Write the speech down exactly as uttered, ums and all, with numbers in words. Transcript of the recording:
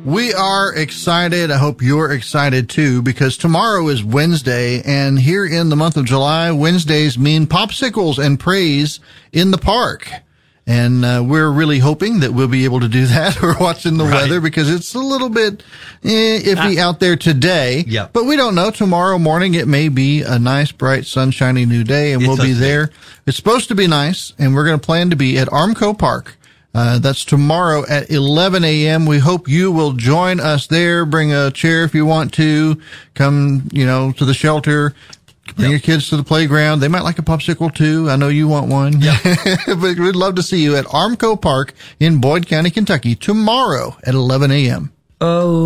We are excited. I hope you're excited too, because tomorrow is Wednesday, and here in the month of July, Wednesdays mean popsicles and praise in the park. And uh, we're really hoping that we'll be able to do that. We're watching the Right. weather because it's a little bit eh, iffy Uh, out there today. Yep. But we don't know. Tomorrow morning, it may be a nice, bright, sunshiny new day, and It we'll be does there. It's supposed to be nice, and we're going to plan to be at Armco Park. Uh, that's tomorrow at eleven a.m. We hope you will join us there. Bring a chair if you want to. Come, you know, to the shelter. Bring Yep. your kids to the playground. They might like a popsicle too. I know you want one. Yep. But we'd love to see you at Armco Park in Boyd County, Kentucky tomorrow at eleven a.m. Oh.